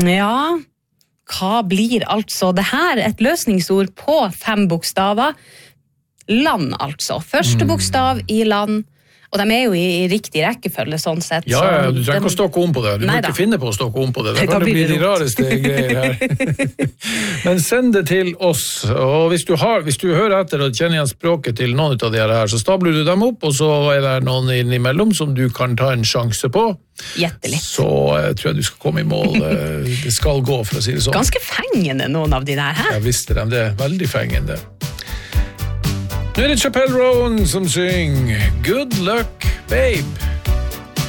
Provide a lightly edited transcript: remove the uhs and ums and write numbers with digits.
Ja, hva blir altså det her? Et løsningsord på 5 bokstaver. Land, altså. Første bokstav I land. Og de jo I riktig rekkefølge, sånn sett. Ja, du trenger ikke å stokke om på det. Du må ikke finne på å stokke om på det. Det kan bli de rareste greier her. Men send det til oss. Og hvis du hører etter og kjenner igjen språket til noen av de her, så stabler du dem opp, og så det noen innimellom som du kan ta en sjanse på. Gjettelig. Så tror jeg du skal komme I mål. Det skal gå, for å si det sånn. Ganske fengende, noen av de der her. Jeg visste dem, det veldig fengende. Nå det Chappelle Roan som synger Good Luck, Babe.